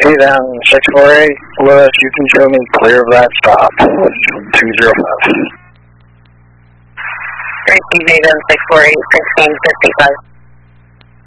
Hey then, 648, Lewis, you can show me clear of that stop, 205. Great, Nathan, 648, 1655.